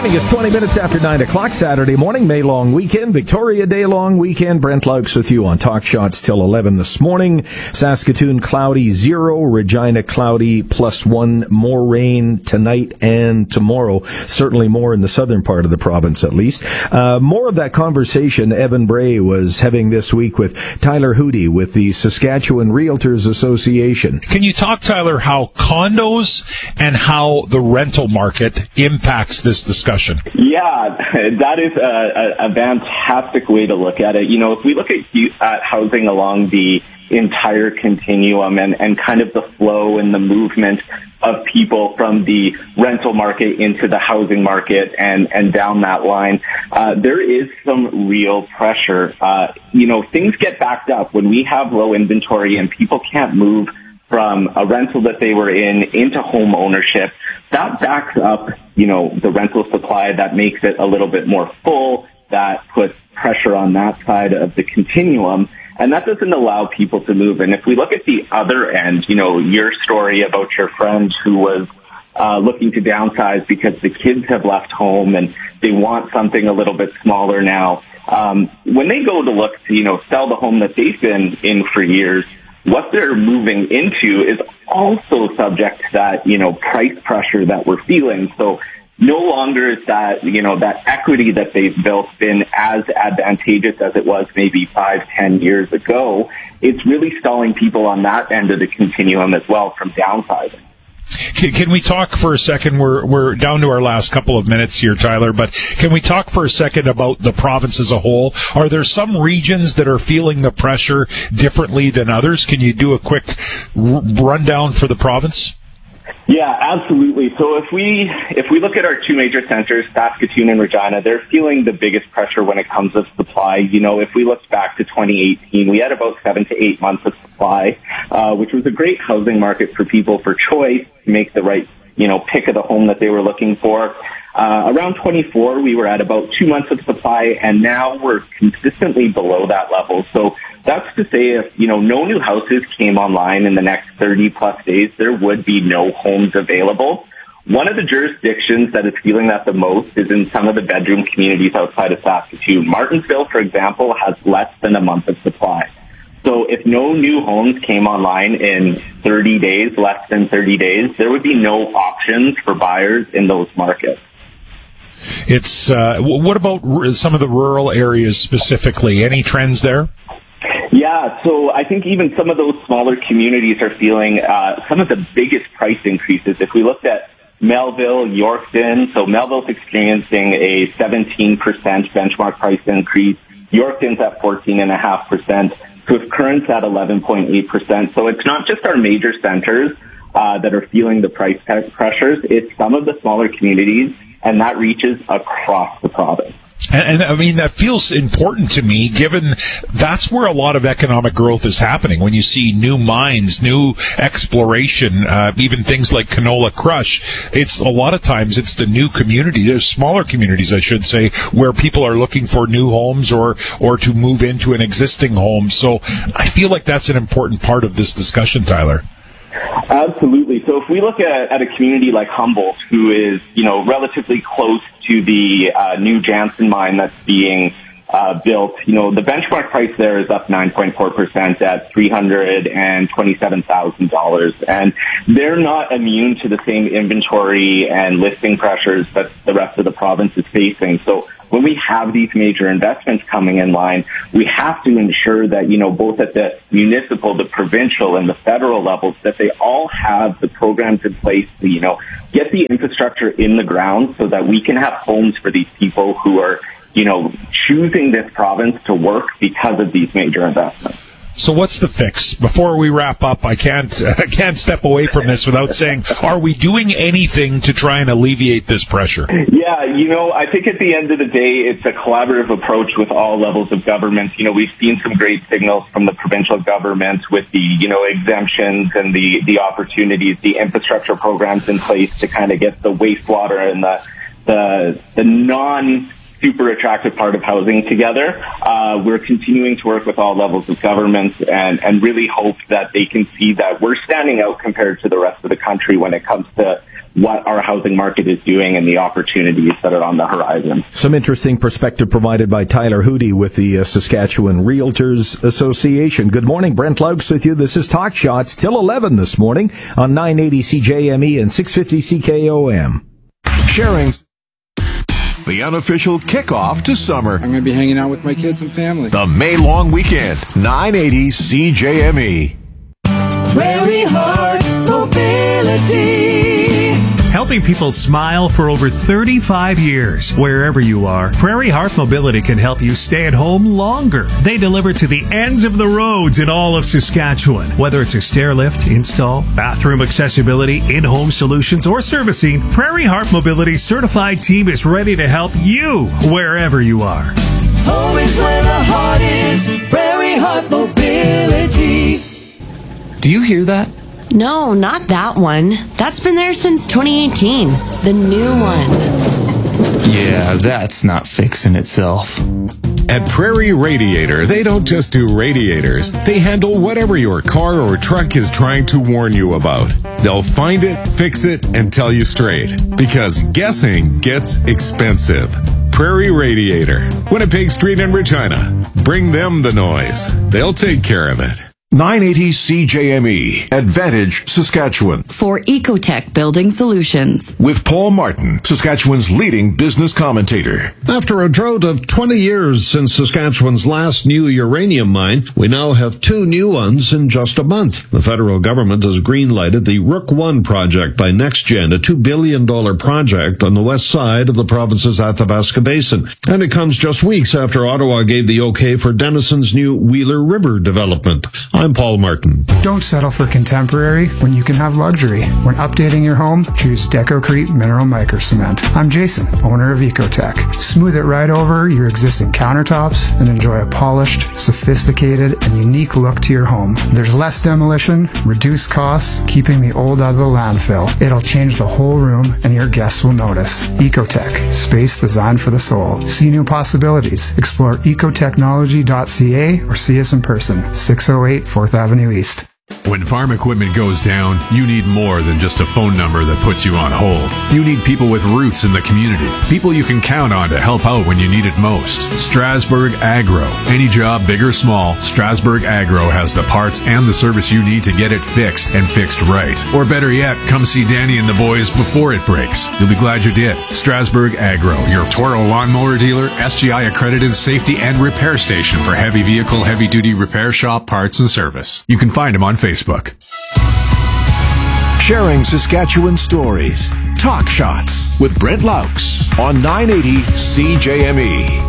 morning. It's 20 minutes after 9 o'clock Saturday morning, May long weekend, Victoria Day long weekend. Brent Laux with you on Talk Shots till 11 this morning. Saskatoon cloudy 0, Regina cloudy +1, more rain tonight and tomorrow. Certainly more in the southern part of the province at least. More of that conversation Evan Bray was having this week with Tyler Hootie with the Saskatchewan Realtors Association. Can you talk, Tyler, how condos and how the rental market impacts this discussion? Yeah, that is a fantastic way to look at it. You know, if we look at housing along the entire continuum and kind of the flow and the movement of people from the rental market into the housing market and down that line, there is some real pressure. Things get backed up when we have low inventory and people can't move from a rental that they were in into home ownership. That backs up, the rental supply. That makes it a little bit more full. That puts pressure on that side of the continuum. And that doesn't allow people to move. And if we look at the other end, your story about your friend who was looking to downsize because the kids have left home and they want something a little bit smaller now. When they go to look to, sell the home that they've been in for years, what they're moving into is also subject to that, price pressure that we're feeling. So no longer is that, that equity that they've built been as advantageous as it was maybe 5-10 years ago. It's really stalling people on that end of the continuum as well from downsizing. Can we talk for a second? We're down to our last couple of minutes here, Tyler, but can we talk for a second about the province as a whole? Are there some regions that are feeling the pressure differently than others? Can you do a quick rundown for the province? Yeah, absolutely. So if we look at our two major centers, Saskatoon and Regina, they're feeling the biggest pressure when it comes to supply. If we looked back to 2018, we had about 7 to 8 months of supply, which was a great housing market for people for choice to make the right, pick of the home that they were looking for. Around 24, we were at about 2 months of supply, and now we're consistently below that level. So that's to say if, no new houses came online in the next 30 plus days, there would be no homes available. One of the jurisdictions that is feeling that the most is in some of the bedroom communities outside of Saskatoon. Martensville, for example, has less than a month of supply. So if no new homes came online in 30 days, less than 30 days, there would be no options for buyers in those markets. It's what about some of the rural areas specifically? Any trends there? Yeah, so I think even some of those smaller communities are feeling some of the biggest price increases. If we looked at Melville, Yorkton, so Melville's experiencing a 17% benchmark price increase. Yorkton's at 14.5%. Swift Current's at 11.8%. So it's not just our major centers that are feeling the price pressures. It's some of the smaller communities, and that reaches across the province. And I mean, that feels important to me, given that's where a lot of economic growth is happening. When you see new mines, new exploration, even things like Canola Crush, it's a lot of times it's the new community. There's smaller communities, I should say, where people are looking for new homes or to move into an existing home. So I feel like that's an important part of this discussion, Tyler. Absolutely. So if we look at a community like Humboldt, who is, relatively close to the new Jansen mine that's being built, the benchmark price there is up 9.4% at $327,000. And they're not immune to the same inventory and listing pressures that the rest of the province is facing. So when we have these major investments coming in line, we have to ensure that, both at the municipal, the provincial, and the federal levels, that they all have the programs in place to, get the infrastructure in the ground so that we can have homes for these people who are, choosing this province to work because of these major investments. So what's the fix? Before we wrap up, I can't step away from this without saying, are we doing anything to try and alleviate this pressure? Yeah, I think at the end of the day, it's a collaborative approach with all levels of government. We've seen some great signals from the provincial government with the, exemptions and the opportunities, the infrastructure programs in place to kind of get the wastewater and the non super attractive part of housing together. We're continuing to work with all levels of government and really hope that they can see that we're standing out compared to the rest of the country when it comes to what our housing market is doing and the opportunities that are on the horizon. Some interesting perspective provided by Tyler Hootie with the Saskatchewan Realtors Association. Good morning, Brent Laux with you. This is Talk Shots till 11 this morning on 980 CJME and 650 CKOM. Sharing the unofficial kickoff to summer. I'm going to be hanging out with my kids and family. The May long weekend, 980 CJME. Prairie Heart Mobility. Helping people smile for over 35 years. Wherever you are, Prairie Heart Mobility can help you stay at home longer. They deliver to the ends of the roads in all of Saskatchewan. Whether it's a stair lift, install, bathroom accessibility, in-home solutions, or servicing, Prairie Heart Mobility's certified team is ready to help you wherever you are. Home is where the heart is. Prairie Heart Mobility. Do you hear that? No, not that one. That's been there since 2018. The new one. Yeah, that's not fixing itself. At Prairie Radiator, they don't just do radiators. They handle whatever your car or truck is trying to warn you about. They'll find it, fix it, and tell you straight. Because guessing gets expensive. Prairie Radiator, Winnipeg Street in Regina. Bring them the noise. They'll take care of it. 980 CJME, Advantage, Saskatchewan. For Ecotech Building Solutions. With Paul Martin, Saskatchewan's leading business commentator. After a drought of 20 years since Saskatchewan's last new uranium mine, we now have 2 new ones in just a month. The federal government has green-lighted the Rook I project by NextGen, a $2 billion project on the west side of the province's Athabasca Basin. And it comes just weeks after Ottawa gave the okay for Denison's new Wheeler River development. I'm Paul Martin. Don't settle for contemporary when you can have luxury. When updating your home, choose Decocrete Mineral Micro Cement. I'm Jason, owner of Ecotech. Smooth it right over your existing countertops and enjoy a polished, sophisticated, and unique look to your home. There's less demolition, reduced costs, keeping the old out of the landfill. It'll change the whole room and your guests will notice. Ecotech, space designed for the soul. See new possibilities. Explore ecotechnology.ca or see us in person. 608 4th Avenue East. When farm equipment goes down, you need more than just a phone number that puts you on hold. You need people with roots in the community, people you can count on to help out when you need it most. Strasburg Agro. Any job, big or small, Strasburg Agro has the parts and the service you need to get it fixed and fixed right. Or better yet, come see Danny and the boys before it breaks. You'll be glad you did. Strasburg Agro, your Toro lawnmower dealer, SGI accredited safety and repair station for heavy vehicle, heavy duty repair shop parts and service. You can find them on Facebook. Sharing Saskatchewan stories. Talk Shots with Brent Laux on 980 CJME.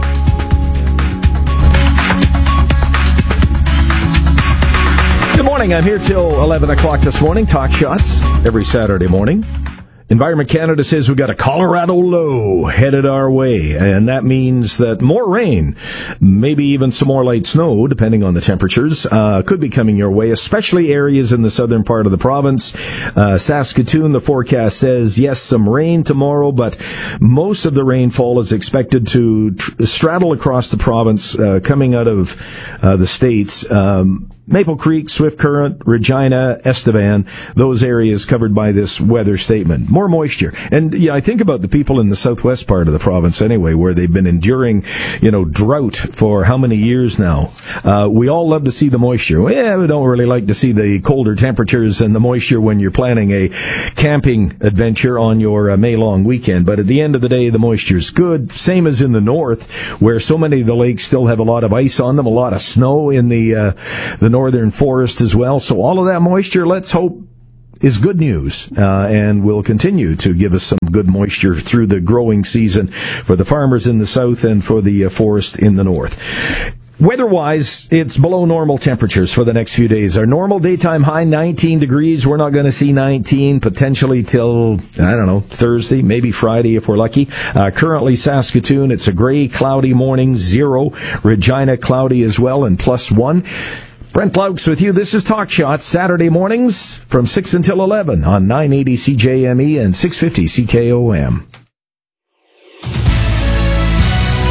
Good morning. I'm here till 11 o'clock this morning. Talk Shots every Saturday morning. Environment Canada says we've got a Colorado low headed our way, and that means that more rain, maybe even some more light snow, depending on the temperatures, could be coming your way, especially areas in the southern part of the province. Saskatoon, the forecast says, yes, some rain tomorrow, but most of the rainfall is expected to straddle across the province, coming out of the states. Maple Creek, Swift Current, Regina, Estevan, those areas covered by this weather statement. More moisture. And yeah, I think about the people in the southwest part of the province anyway, where they've been enduring, drought for how many years now. We all love to see the moisture. Yeah, we don't really like to see the colder temperatures and the moisture when you're planning a camping adventure on your May long weekend. But at the end of the day, the moisture's good. Same as in the north, where so many of the lakes still have a lot of ice on them, a lot of snow in the northern forest as well. So all of that moisture, let's hope, is good news, and will continue to give us some good moisture through the growing season for the farmers in the south and for the forest in the north. Weather-wise, it's below normal temperatures for the next few days. Our normal daytime high, 19 degrees. We're not going to see 19 potentially till, Thursday, maybe Friday if we're lucky. Currently, Saskatoon, it's a gray, cloudy morning, 0. Regina, cloudy as well, and +1. Brent Laux with you. This is Talk Shots, Saturday mornings from 6 until 11 on 980 CJME and 650 CKOM.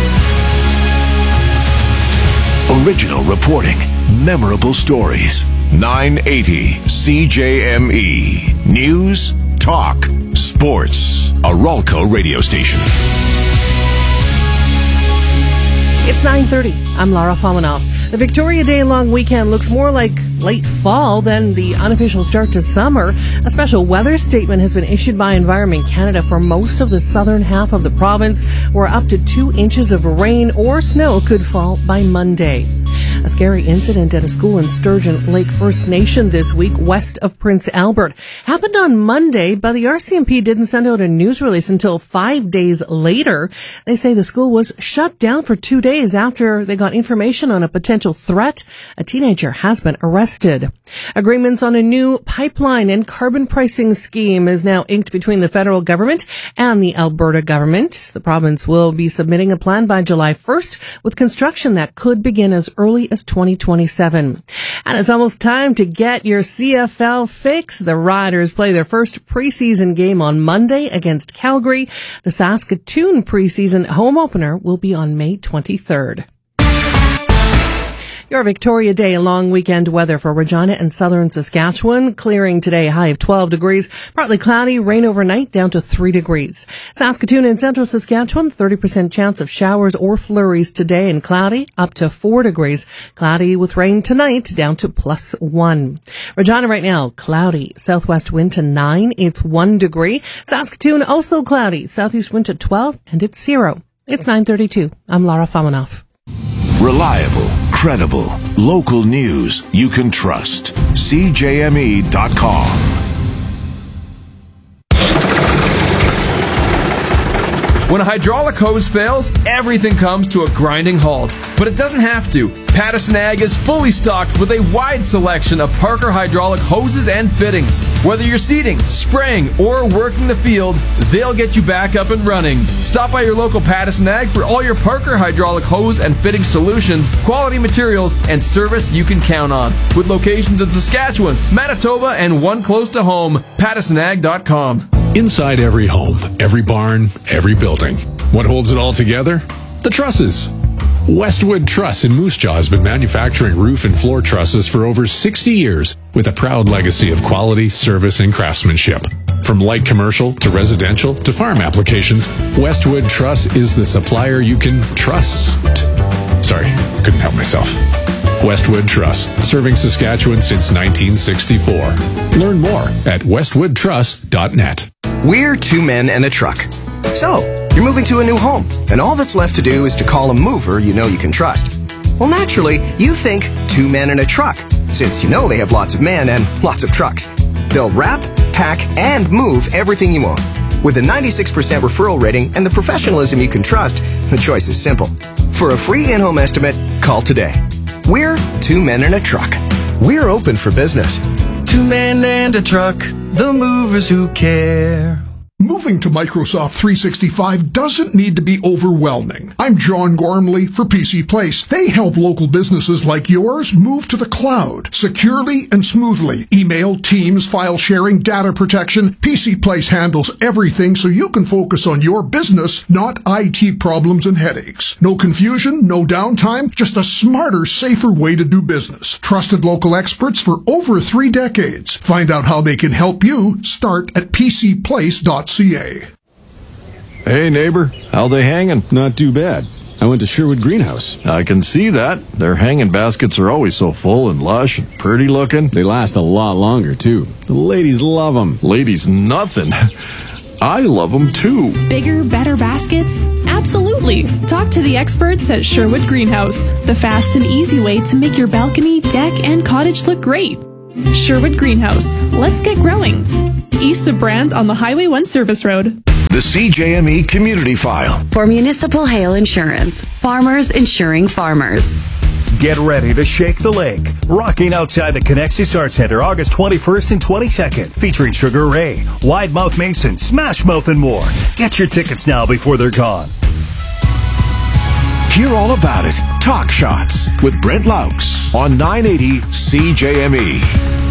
Original reporting. Memorable stories. 980 CJME. News, talk, sports. A Ralco radio station. It's 9:30. I'm Lara Falmanoff. The Victoria Day long weekend looks more like late fall than the unofficial start to summer. A special weather statement has been issued by Environment Canada for most of the southern half of the province, where up to 2 inches of rain or snow could fall by Monday. A scary incident at a school in Sturgeon Lake First Nation this week, west of Prince Albert, happened on Monday, but the RCMP didn't send out a news release until 5 days later. They say the school was shut down for 2 days after they got information on a potential threat. A teenager has been arrested. Agreements on a new pipeline and carbon pricing scheme is now inked between the federal government and the Alberta government. The province will be submitting a plan by July 1st, with construction that could begin as early as 2027. And it's almost time to get your CFL fix. The Riders play their first preseason game on Monday against Calgary. The Saskatoon preseason home opener will be on May 23rd. Your Victoria Day long weekend weather for Regina and southern Saskatchewan. Clearing today, high of 12 degrees. Partly cloudy, rain overnight, down to 3 degrees. Saskatoon and central Saskatchewan, 30% chance of showers or flurries today and cloudy, up to 4 degrees. Cloudy with rain tonight, down to +1. Regina right now, cloudy. Southwest wind to 9, it's 1 degree. Saskatoon also cloudy. Southeast wind to 12, and it's 0. It's 9:32. I'm Lara Falmanoff. Reliable, credible, local news you can trust. CJME.com. When a hydraulic hose fails, everything comes to a grinding halt. But it doesn't have to. Pattison Ag is fully stocked with a wide selection of Parker hydraulic hoses and fittings. Whether you're seeding, spraying, or working the field, they'll get you back up and running. Stop by your local Pattison Ag for all your Parker hydraulic hose and fitting solutions, quality materials, and service you can count on. With locations in Saskatchewan, Manitoba, and one close to home, PattisonAg.com. Inside every home, every barn, every building. What holds it all together? The trusses. Westwood Truss in Moose Jaw has been manufacturing roof and floor trusses for over 60 years with a proud legacy of quality, service, and craftsmanship. From light commercial to residential to farm applications, Westwood Truss is the supplier you can trust. Sorry, couldn't help myself. Westwood Truss, serving Saskatchewan since 1964. Learn more at westwoodtruss.net. We're 2 men and a truck. So, you're moving to a new home, and all that's left to do is to call a mover you know you can trust. Well, naturally, you think 2 men and a truck, since you know they have lots of men and lots of trucks. They'll wrap, pack, and move everything you own. With a 96% referral rating and the professionalism you can trust, the choice is simple. For a free in-home estimate, call today. We're 2 men and a truck. We're open for business. 2 men and a truck, the movers who care. Moving to Microsoft 365 doesn't need to be overwhelming. I'm John Gormley for PC Place. They help local businesses like yours move to the cloud securely and smoothly. Email, Teams, file sharing, data protection. PC Place handles everything so you can focus on your business, not IT problems and headaches. No confusion, no downtime, just a smarter, safer way to do business. Trusted local experts for over 3 decades. Find out how they can help you. Start at PCPlace.ca. Hey neighbor, how they hanging? Not too bad. I went to Sherwood Greenhouse. I can see that. Their hanging baskets are always so full and lush and pretty looking. They last a lot longer too. The ladies love them. Ladies nothing. I love them too. Bigger, better baskets? Absolutely. Talk to the experts at Sherwood Greenhouse. The fast and easy way to make your balcony, deck, and cottage look great. Sherwood Greenhouse. Let's get growing. East of Brand on the Highway 1 Service Road. The CJME Community File. For Municipal Hail Insurance. Farmers insuring farmers. Get ready to shake the lake. Rocking outside the Connexus Arts Center August 21st and 22nd. Featuring Sugar Ray, Wide Mouth Mason, Smash Mouth, and more. Get your tickets now before they're gone. Hear all about it. Talk Shots with Brent Laux on 980 CJME.